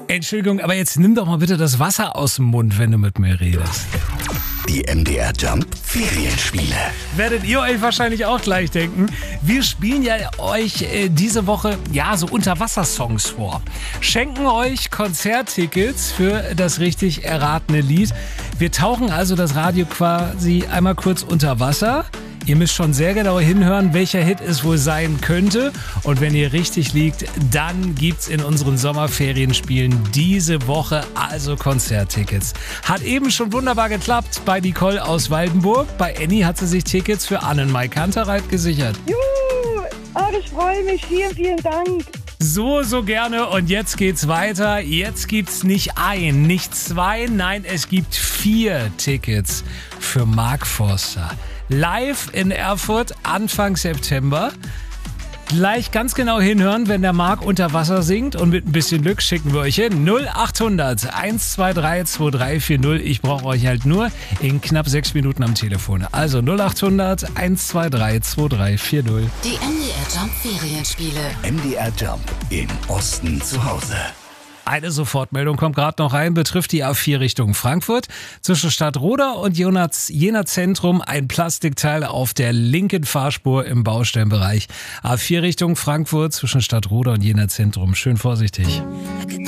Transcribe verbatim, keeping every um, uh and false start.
Entschuldigung, aber jetzt nimm doch mal bitte das Wasser aus dem Mund, wenn du mit mir redest. Die M D R Jump Ferienspiele. Werdet ihr euch wahrscheinlich auch gleich denken. Wir spielen ja euch äh, diese Woche ja so Unterwassersongs vor. Schenken euch Konzerttickets für das richtig erratene Lied. Wir tauchen also das Radio quasi einmal kurz unter Wasser. Ihr müsst schon sehr genau hinhören, welcher Hit es wohl sein könnte. Und wenn ihr richtig liegt, dann gibt's in unseren Sommerferienspielen diese Woche also Konzerttickets. Hat eben schon wunderbar geklappt bei Nicole aus Waldenburg. Bei Annie hat sie sich Tickets für Annenmai Kantereit gesichert. Juhu! Oh, ich freue mich. Vielen, vielen Dank. So, so gerne. Und jetzt geht's weiter. Jetzt gibt's nicht ein, nicht zwei, nein, es gibt vier Tickets für Mark Forster. Live in Erfurt Anfang September. Gleich ganz genau hinhören, wenn der Mark unter Wasser singt. Und mit ein bisschen Glück schicken wir euch hin. null acht hundert eins zwei drei zwei drei vier null. Ich brauche euch halt nur in knapp sechs Minuten am Telefon. Also null acht hundert eins zwei drei zwei drei vier null. Die M D R Jump Ferienspiele. M D R Jump im Osten zu Hause. Eine Sofortmeldung kommt gerade noch rein, betrifft die A vier Richtung Frankfurt. Zwischen Stadtroda und Jena Zentrum ein Plastikteil auf der linken Fahrspur im Baustellenbereich. A vier Richtung Frankfurt zwischen Stadtroda und Jena Zentrum. Schön vorsichtig.